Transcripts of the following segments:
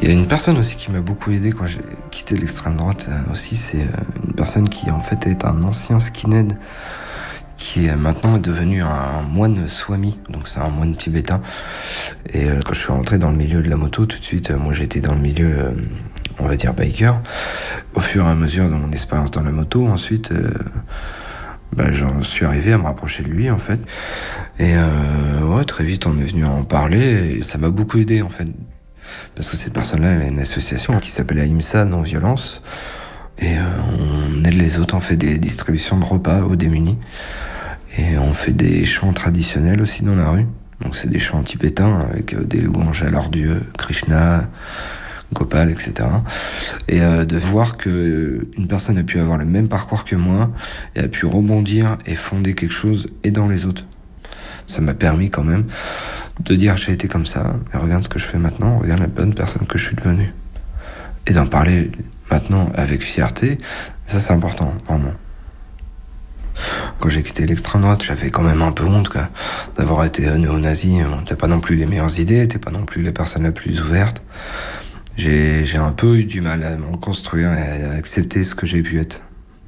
Il y a une personne aussi qui m'a beaucoup aidé quand j'ai quitté l'extrême droite aussi, c'est une personne qui en fait est un ancien skinhead qui est maintenant devenu un moine swami, donc c'est un moine tibétain. Et quand je suis rentré dans le milieu de la moto, tout de suite, moi j'étais dans le milieu, on va dire biker. Au fur et à mesure de mon expérience dans la moto, ensuite, j'en suis arrivé à me rapprocher de lui en fait. Et ouais, très vite on est venu en parler et ça m'a beaucoup aidé en fait. Parce que cette personne-là, elle a une association qui s'appelle AIMSA Non-Violence. Et on aide les autres, on fait des distributions de repas aux démunis. Et on fait des chants traditionnels aussi dans la rue. Donc c'est des chants tibétains avec des louanges à leur dieu, Krishna, Gopal, etc. Et de voir qu'une personne a pu avoir le même parcours que moi et a pu rebondir et fonder quelque chose aidant les autres. Ça m'a permis quand même de dire j'ai été comme ça, mais regarde ce que je fais maintenant, regarde la bonne personne que je suis devenue. Et d'en parler maintenant avec fierté, ça c'est important pour moi. Quand j'ai quitté l'extrême droite, j'avais quand même un peu honte quoi, d'avoir été néo-nazi. T'as pas non plus les meilleures idées, t'es pas non plus la personne la plus ouverte. J'ai un peu eu du mal à me construire et à accepter ce que j'ai pu être.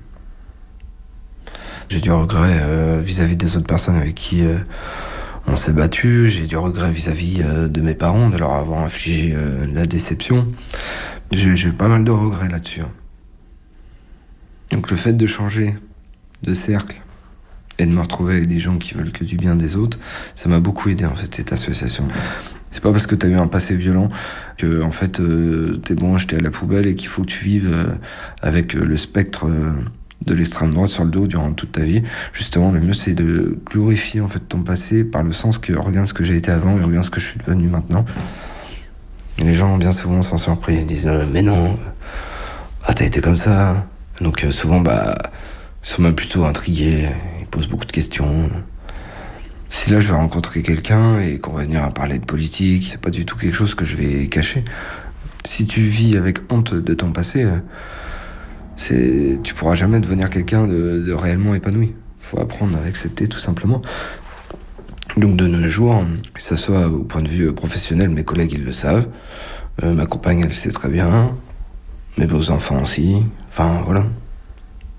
J'ai du regret vis-à-vis des autres personnes avec qui on s'est battu. J'ai du regret vis-à-vis de mes parents, de leur avoir infligé la déception. J'ai pas mal de regrets là-dessus. Donc le fait de changer de cercle et de me retrouver avec des gens qui veulent que du bien des autres, ça m'a beaucoup aidé en fait, cette association. C'est pas parce que t'as eu un passé violent que en fait t'es bon à jeter à la poubelle et qu'il faut que tu vives avec le spectre de l'extrême droite sur le dos durant toute ta vie. Justement, le mieux c'est de glorifier en fait ton passé par le sens que regarde ce que j'ai été avant et regarde ce que je suis devenu maintenant. Et les gens bien souvent sont surpris, ils disent mais non, t'as été comme ça. Donc souvent ils sont même plutôt intrigués, ils posent beaucoup de questions. Si là je vais rencontrer quelqu'un et qu'on va venir à parler de politique, c'est pas du tout quelque chose que je vais cacher. Si tu vis avec honte de ton passé, tu pourras jamais devenir quelqu'un de réellement épanoui. Faut apprendre à accepter tout simplement. Donc de nos jours, que ce soit au point de vue professionnel, mes collègues ils le savent, ma compagne elle sait très bien, mes beaux-enfants aussi, enfin voilà.